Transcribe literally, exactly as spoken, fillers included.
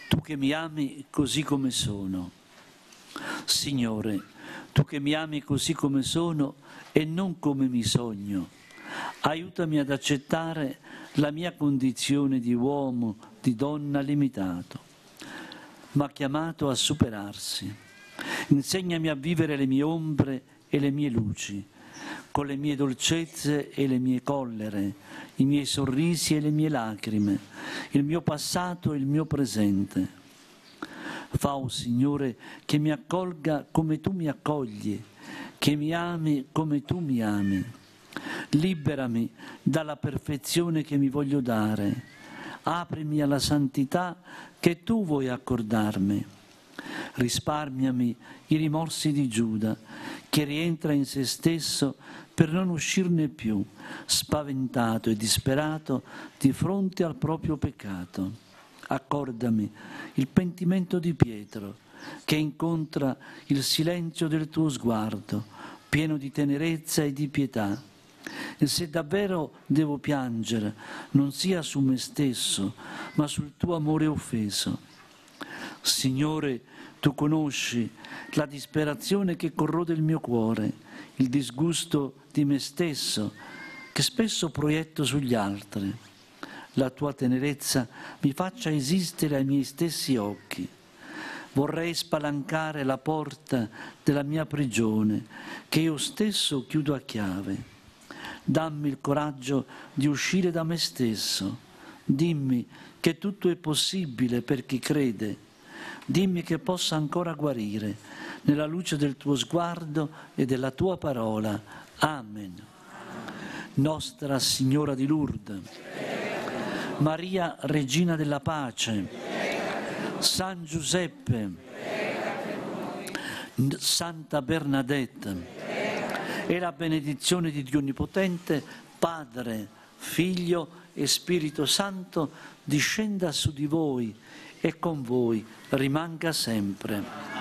tu che mi ami così come sono. Signore, tu che mi ami così come sono e non come mi sogno, aiutami ad accettare la mia condizione di uomo, di donna limitato, ma chiamato a superarsi. Insegnami a vivere le mie ombre e le mie luci, con le mie dolcezze e le mie collere, i miei sorrisi e le mie lacrime, il mio passato e il mio presente. Fa, oh Signore, che mi accolga come tu mi accogli, che mi ami come tu mi ami. Liberami dalla perfezione che mi voglio dare, aprimi alla santità che tu vuoi accordarmi. Risparmiami i rimorsi di Giuda, che rientra in se stesso per non uscirne più, spaventato e disperato di fronte al proprio peccato. Accordami il pentimento di Pietro, che incontra il silenzio del tuo sguardo, pieno di tenerezza e di pietà. E se davvero devo piangere, non sia su me stesso, ma sul tuo amore offeso. Signore, tu conosci la disperazione che corrode il mio cuore, il disgusto di me stesso, che spesso proietto sugli altri. La tua tenerezza mi faccia esistere ai miei stessi occhi. Vorrei spalancare la porta della mia prigione, che io stesso chiudo a chiave. Dammi il coraggio di uscire da me stesso. Dimmi che tutto è possibile per chi crede. Dimmi che possa ancora guarire nella luce del tuo sguardo e della tua parola. Amen. Nostra Signora di Lourdes, Maria Regina della Pace, San Giuseppe, Santa Bernadette, e la benedizione di Dio Onnipotente, Padre, Figlio e Spirito Santo, discenda su di voi e con voi rimanga sempre.